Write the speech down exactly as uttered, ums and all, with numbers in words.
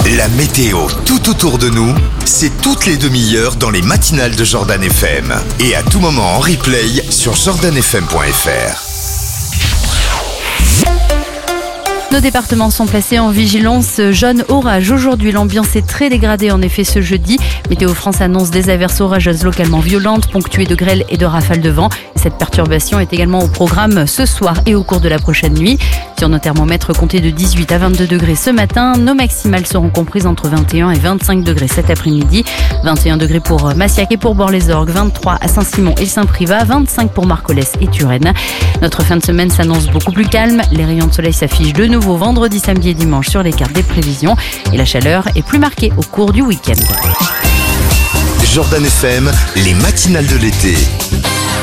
La météo tout autour de nous, c'est toutes les demi-heures dans les matinales de Jordan F M. Et à tout moment en replay sur jordan f m point f r. Nos départements sont placés en vigilance jaune orage. Aujourd'hui, l'ambiance est très dégradée en effet ce jeudi. Météo France annonce des averses orageuses localement violentes, ponctuées de grêles et de rafales de vent. Cette perturbation est également au programme ce soir et au cours de la prochaine nuit. Sur nos thermomètres, comptez de dix-huit à vingt-deux degrés ce matin. Nos maximales seront comprises entre vingt et un et vingt-cinq degrés cet après-midi. vingt et un degrés pour Massiac et pour Bord-les-Orgues, vingt-trois à Saint-Simon et Saint-Privat, vingt-cinq pour Marcollès et Turenne. Notre fin de semaine s'annonce beaucoup plus calme. Les rayons de soleil s'affichent de nouveau vendredi, samedi et dimanche sur les cartes des prévisions. Et la chaleur est plus marquée au cours du week-end. Jordan F M, les matinales de l'été.